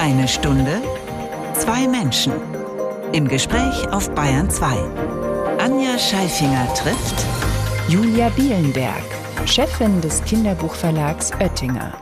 Eine Stunde, zwei Menschen. Im Gespräch auf Bayern 2. Anja Scheifinger trifft Julia Bielenberg, Chefin des Kinderbuchverlags Oettinger.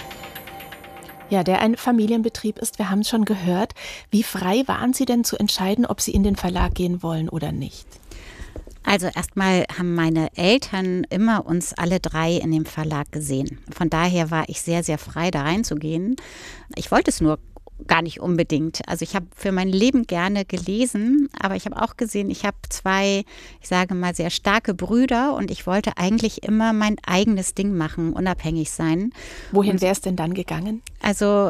Ja, der ein Familienbetrieb ist, wir haben es schon gehört. Wie frei waren Sie denn zu entscheiden, ob Sie in den Verlag gehen wollen oder nicht? Also erstmal haben meine Eltern immer uns alle drei in dem Verlag gesehen. Von daher war ich sehr, sehr frei, da reinzugehen. Ich wollte es nur gar nicht unbedingt. Also ich habe für mein Leben gerne gelesen, aber ich habe auch gesehen, ich habe zwei, ich sage mal, sehr starke Brüder und ich wollte eigentlich immer mein eigenes Ding machen, unabhängig sein. Wohin wäre es denn dann gegangen? Also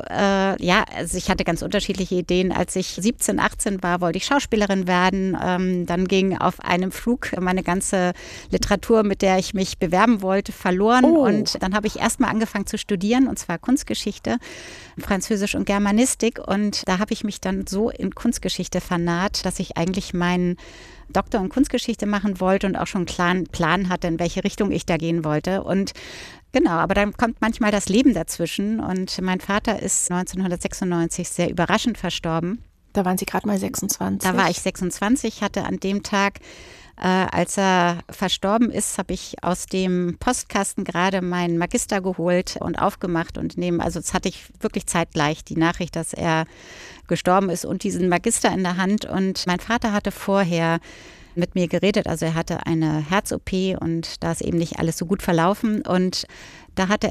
ich hatte ganz unterschiedliche Ideen. Als ich 17, 18 war, wollte ich Schauspielerin werden. Dann ging auf einem Flug meine ganze Literatur, mit der ich mich bewerben wollte, verloren. Oh. Und dann habe ich erstmal angefangen zu studieren, und zwar Kunstgeschichte, Französisch und Germanistik. Und da habe ich mich dann so in Kunstgeschichte vernarrt, dass ich eigentlich meinen Doktor in Kunstgeschichte machen wollte und auch schon einen klaren Plan hatte, in welche Richtung ich da gehen wollte. Und genau, aber dann kommt manchmal das Leben dazwischen. Und mein Vater ist 1996 sehr überraschend verstorben. Da waren Sie gerade mal 26. Da war ich 26, hatte an dem Tag, als er verstorben ist, habe ich aus dem Postkasten gerade meinen Magister geholt und aufgemacht und das hatte ich wirklich zeitgleich, die Nachricht, dass er gestorben ist und diesen Magister in der Hand. Und mein Vater hatte vorher mit mir geredet, also er hatte eine Herz-OP und da ist eben nicht alles so gut verlaufen. Und da hatte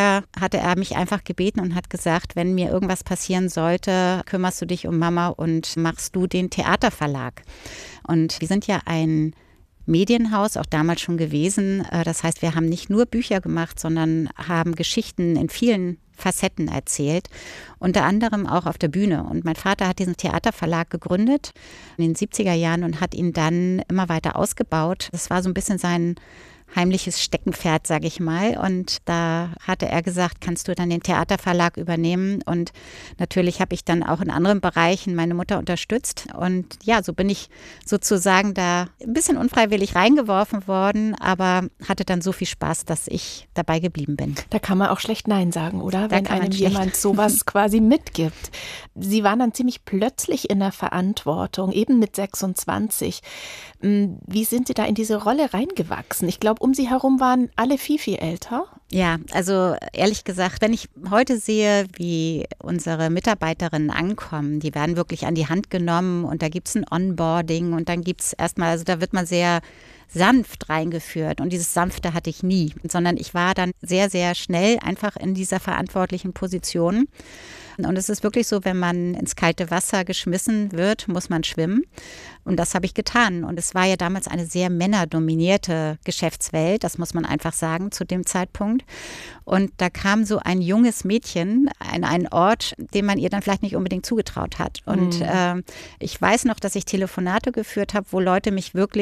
er mich einfach gebeten und hat gesagt, wenn mir irgendwas passieren sollte, kümmerst du dich um Mama und machst du den Theaterverlag. Und wir sind ja ein Medienhaus, auch damals schon gewesen. Das heißt, wir haben nicht nur Bücher gemacht, sondern haben Geschichten in vielen Facetten erzählt, unter anderem auch auf der Bühne. Und mein Vater hat diesen Theaterverlag gegründet in den 70er Jahren und hat ihn dann immer weiter ausgebaut. Das war so ein bisschen sein heimliches Steckenpferd, sage ich mal. Und da hatte er gesagt, kannst du dann den Theaterverlag übernehmen? Und natürlich habe ich dann auch in anderen Bereichen meine Mutter unterstützt. Und ja, so bin ich sozusagen da ein bisschen unfreiwillig reingeworfen worden, aber hatte dann so viel Spaß, dass ich dabei geblieben bin. Da kann man auch schlecht Nein sagen, oder? Wenn einem jemand sowas quasi mitgibt. Sie waren dann ziemlich plötzlich in der Verantwortung, eben mit 26. Wie sind Sie da in diese Rolle reingewachsen? Ich glaube, um Sie herum waren alle viel, viel älter. Ja, also ehrlich gesagt, wenn ich heute sehe, wie unsere Mitarbeiterinnen ankommen, die werden wirklich an die Hand genommen und da gibt es ein Onboarding und dann gibt es erstmal, also da wird man sehr sanft reingeführt und dieses Sanfte hatte ich nie, sondern ich war dann sehr, sehr schnell einfach in dieser verantwortlichen Position. Und es ist wirklich so, wenn man ins kalte Wasser geschmissen wird, muss man schwimmen. Und das habe ich getan. Und es war ja damals eine sehr männerdominierte Geschäftswelt, das muss man einfach sagen, zu dem Zeitpunkt. Und da kam so ein junges Mädchen an einen Ort, den man ihr dann vielleicht nicht unbedingt zugetraut hat. Und ich weiß noch, dass ich Telefonate geführt habe, wo Leute mich wirklich